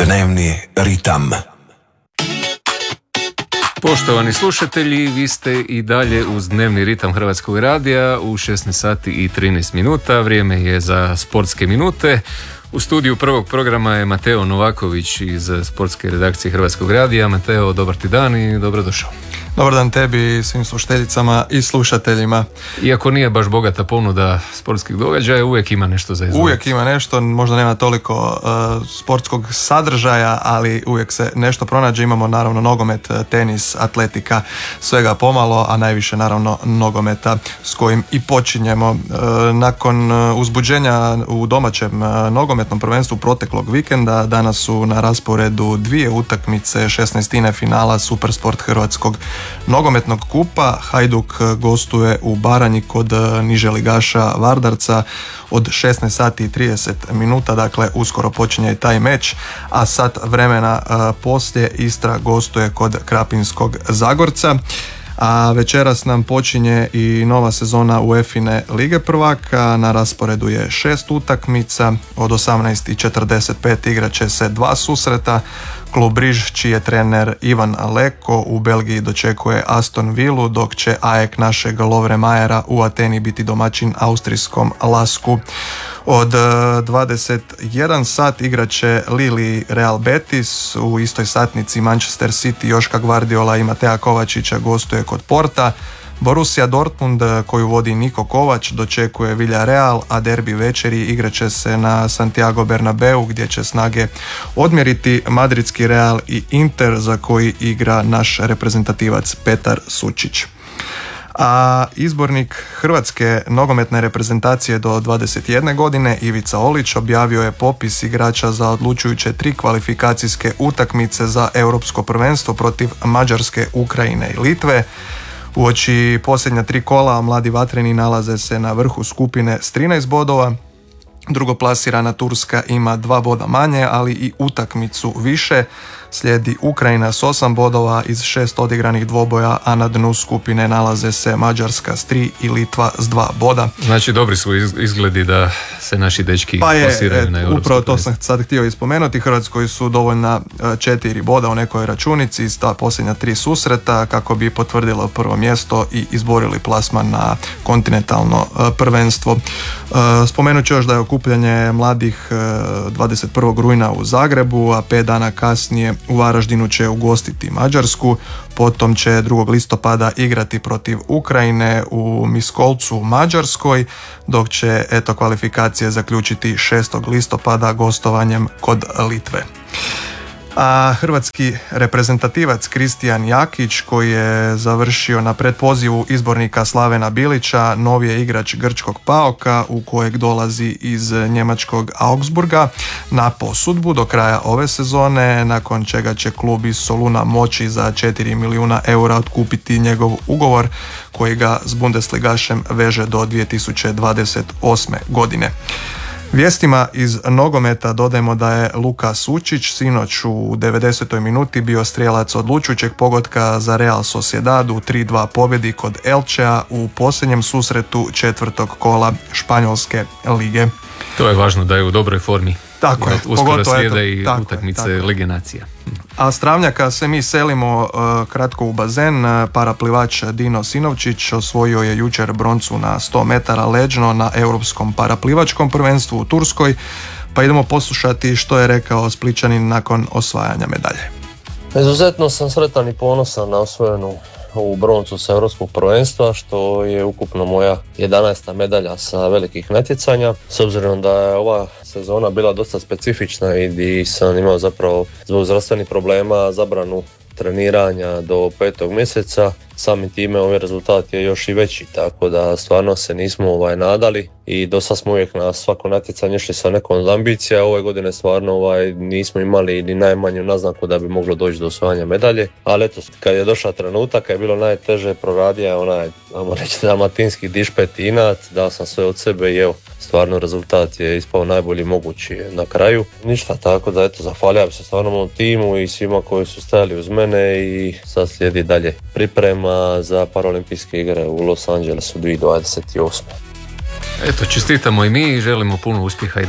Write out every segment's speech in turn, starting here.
Dnevni ritam. Poštovani slušatelji, vi ste i dalje uz Dnevni ritam Hrvatskog radija u 16 sati i 13 minuta. Vrijeme je za sportske minute. U studiju prvog programa je Mateo Novaković iz sportske redakcije Hrvatskog radija. Mateo, dobar ti dan i dobrodošao. Dobar dan tebi i svim slušateljicama i slušateljima. Iako nije baš bogata ponuda sportskih događaja, uvijek ima nešto za izvojiti. Uvijek ima nešto, možda nema toliko sportskog sadržaja, ali uvijek se nešto pronađe. Imamo naravno nogomet, tenis, atletika, svega pomalo, a najviše naravno nogometa s kojim i počinjemo. Nakon uzbuđenja u domaćem nogometnom prvenstvu proteklog vikenda, danas su na rasporedu dvije utakmice 16. finala Supersport Hrvatskog nogometnog kupa. Hajduk gostuje u Baranji kod niželigaša Vardarca od 16 sati i 30 minuta, dakle uskoro počinje i taj meč, a sat vremena poslije Istra gostuje kod Krapinskog Zagorca. A večeras nam počinje i nova sezona UEFA Lige prvaka. Na rasporedu je 6 utakmica. Od 18:45 igrat će se 2 susreta. Klub Riž, čiji je trener Ivan Leko, u Belgiji dočekuje Aston Villu, dok će AEK našeg Lovre Majera u Ateni biti domaćin austrijskom Lasku. Od 21 sat igrat će Lille Real Betis, u istoj satnici Manchester City Joška Gvardiola i Matea Kovačića gostuje kod Porta. Borussia Dortmund, koju vodi Niko Kovač, dočekuje Villarreal, a derbi večeri igrat će se na Santiago Bernabeu, gdje će snage odmjeriti madridski Real i Inter, za koji igra naš reprezentativac Petar Sučić. A izbornik Hrvatske nogometne reprezentacije do 21 godine Ivica Olić objavio je popis igrača za odlučujuće 3 kvalifikacijske utakmice za europsko prvenstvo protiv Mađarske, Ukrajine i Litve. Uoči posljednja 3 kola mladi vatreni nalaze se na vrhu skupine s 13 bodova. Drugoplasirana Turska ima 2 boda manje, ali i utakmicu više. Slijedi Ukrajina s 8 bodova iz 6 odigranih dvoboja, a na dnu skupine nalaze se Mađarska s 3 i Litva s 2 boda. Znači dobri su izgledi da se naši dečki plasiraju na europsko. Upravo to sam sad htio ispomenuti. Hrvatskoj su dovoljna 4 boda u nekoj računici iz ta posljednja 3 susreta kako bi potvrdilo prvo mjesto i izborili plasman na kontinentalno prvenstvo. Spomenut ću još da je okupljanje mladih 21. rujna u Zagrebu, a 5 dana kasnije u Varaždinu će ugostiti Mađarsku. Potom će 2. listopada igrati protiv Ukrajine u Miskolcu u Mađarskoj, dok će kvalifikacije zaključiti 6. listopada gostovanjem kod Litve. A hrvatski reprezentativac Kristijan Jakić, koji je završio na predpozivu izbornika Slavena Bilića, novi je igrač grčkog PAOK-a u kojeg dolazi iz njemačkog Augsburga na posudbu do kraja ove sezone, nakon čega će klub iz Soluna moći za 4 milijuna eura otkupiti njegov ugovor koji ga s Bundesligašem veže do 2028. godine. Vijestima iz nogometa dodajemo da je Luka Sučić sinoć u 90. minuti bio strijelac odlučujućeg pogotka za Real Sociedad u 3-2 pobjedi kod Elchea u posljednjem susretu 4. kola Španjolske lige. To je važno da je u dobroj formi. Tako je. Uskoro slijede i utakmice Lige nacija. A s Travnjaka se mi selimo kratko u bazen. Paraplivač Dino Sinovčić osvojio je jučer broncu na 100 metara leđno na Europskom paraplivačkom prvenstvu u Turskoj, pa idemo poslušati što je rekao Splićanin nakon osvajanja medalje. Izuzetno sam sretan i ponosan na osvojenu ovu broncu sa Europskog prvenstva, što je ukupno moja 11. medalja sa velikih natjecanja. S obzirom da je ova sezona bila dosta specifična i gdje sam imao zapravo zbog zdravstvenih problema zabranu treniranja do 5. mjeseca, samim time ovaj rezultat je još i veći, tako da stvarno se nismo nadali i dosta smo uvijek na svako natjecanje išli sa nekom ambicija. Ove godine stvarno nismo imali ni najmanju naznaku da bi moglo doći do osvajanja medalje, ali eto, kad je došao trenutak, kad je bilo najteže, proradio ajmo reći, dalmatinski dišpetinac, dao sam sve od sebe i evo, stvarno rezultat je ispao najbolji mogući na kraju. Ništa, tako da eto, zahvaljujem se stvarno mom timu i svima koji su stajali uz mene i sad slijedi dalje priprema za Paralimpijske igre u Los Angelesu 2028. Eto, čestitamo i mi i želimo puno uspjeha i dalje.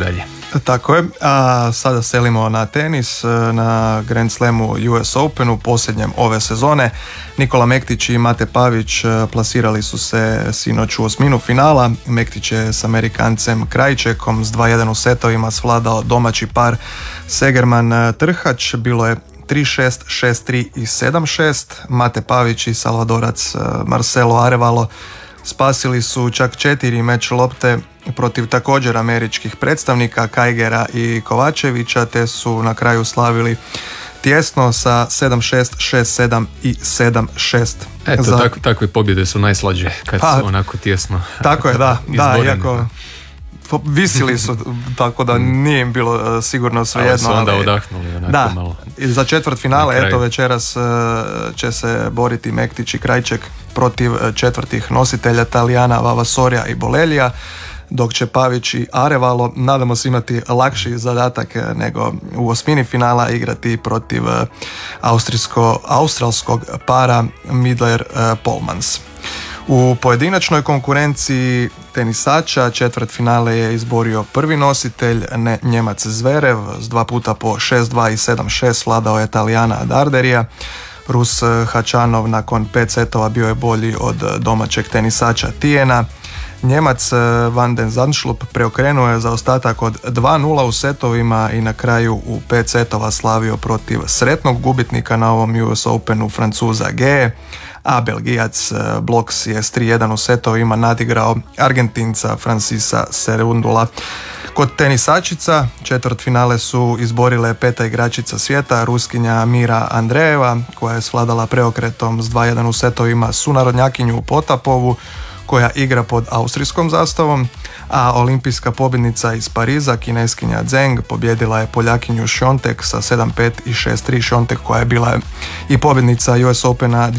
Tako je, a sada selimo na tenis, na Grand Slamu US Openu, posljednjem ove sezone. Nikola Mektić i Mate Pavić plasirali su se sinoć u osminu finala. Mektić je s Amerikancem Krajčekom s 2-1 u setovima svladao domaći par Segerman-Trhač, bilo je 3-6, 6-3 i 7-6. Mate Pavić i Salvadorac Marcelo Arevalo spasili su čak 4 meč lopte protiv također američkih predstavnika Kajgera i Kovačevića, te su na kraju slavili tjesno sa 7-6, 6-7 i 7-6. Eto, takve pobjede su najslađe kad su onako tjesno. Tako je, da, iako visili su, tako da nije im bilo sigurno svejedno. Ali su onda odahnuli onako malo. I za četvrt finale, eto večeras će se boriti Mektić i Krajček protiv četvrtih nositelja Talijana Vavasorja i Bolelija, dok će Pavić i Arevalo, nadamo se, imati lakši zadatak nego u osmini finala igrati protiv australskog para Midler-Polmans. U pojedinačnoj konkurenciji tenisača četvrt finale je izborio prvi nositelj, Njemac Zverev, s 2 puta po 6-2 i 7-6 svladao je Talijana Darderija. Rus Hačanov nakon 5 setova bio je bolji od domaćeg tenisača Tijena. Njemac Van den Zandschulp preokrenuo je zaostatak od 2-0 u setovima i na kraju u 5 setova slavio protiv sretnog gubitnika na ovom US Openu, Francuza Gee, a Belgijac Bloks je s 3-1 u setovima nadigrao Argentinca Francisa Cerundula. Kod tenisačica četvrt finale su izborile 5. igračica svijeta, Ruskinja Mira Andreeva, koja je svladala preokretom s 2-1 u setovima sunarodnjakinju Potapovu, koja igra pod austrijskom zastavom, a olimpijska pobjednica iz Pariza, Kineskinja Zheng, pobjedila je Poljakinju Šiontek sa 7-5 i 6-3. Šiontek koja je bila i pobjednica US Opena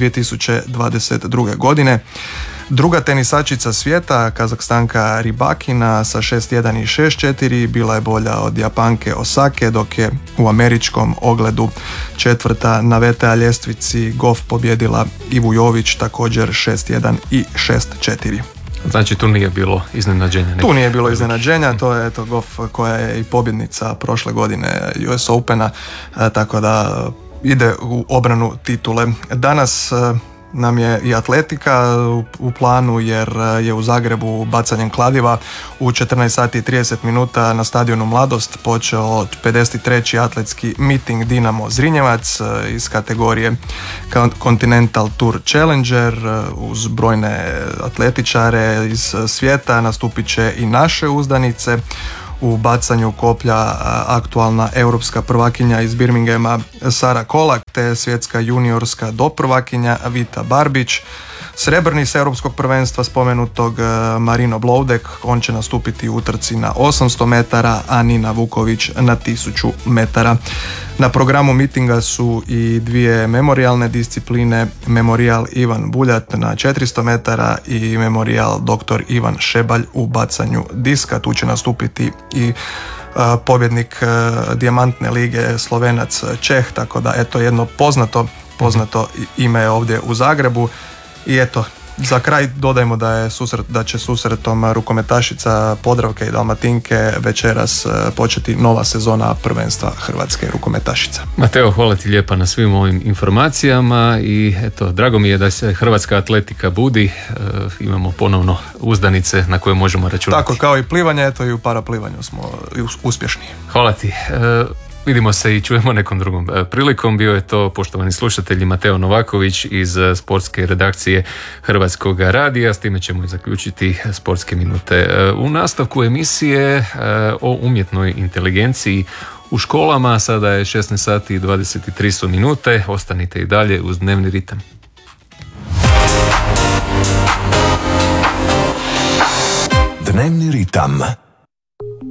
2022. godine. Druga tenisačica svijeta, Kazahstanka Rybakina sa 6-1 i 6-4, bila je bolja od Japanke Osake, dok je u američkom ogledu četvrta na VTA ljestvici Goff pobjedila Ivu Jović također 6-1 i 6-4. Znači tu nije bilo iznenađenja? Tu nije bilo iznenađenja, to je Goff koja je i pobjednica prošle godine US Opena, tako da ide u obranu titule. Danas nam je i atletika u planu, jer je u Zagrebu bacanjem kladiva u 14 sati i 30 minuta na stadionu Mladost počeo 53. atletski miting Dinamo Zrinjevac iz kategorije Continental Tour Challenger. Uz brojne atletičare iz svijeta nastupit će i naše uzdanice. U bacanju koplja aktualna europska prvakinja iz Birminghama Sara Kolak, te svjetska juniorska doprvakinja Vita Barbić. Srebrni s europskog prvenstva spomenutog Marino Bloudek, on će nastupiti u utrci na 800 metara, a Nina Vuković na 1000 metara. Na programu mitinga su i dvije memorijalne discipline, Memorijal Ivan Buljat na 400 metara i Memorijal dr. Ivan Šebalj u bacanju diska. Tu će nastupiti i pobjednik Dijamantne lige Slovenac Čeh, tako da eto jedno poznato ime ovdje u Zagrebu. I eto, za kraj dodajmo da će susretom rukometašica Podravke i Dalmatinke večeras početi nova sezona prvenstva hrvatske rukometašica. Mateo, hvala ti lijepa na svim ovim informacijama i eto, drago mi je da se hrvatska atletika budi, imamo ponovno uzdanice na koje možemo računati. Tako kao i plivanje, eto i u paraplivanju smo uspješni. Hvala ti. Vidimo se i čujemo nekom drugom prilikom. Bio je to, poštovani slušatelji, Mateo Novaković iz sportske redakcije Hrvatskog radija. S time ćemo i zaključiti sportske minute. U nastavku emisije o umjetnoj inteligenciji u školama, sada je 16 sati i 23 minute. Ostanite i dalje uz dnevni ritam. Dnevni ritam.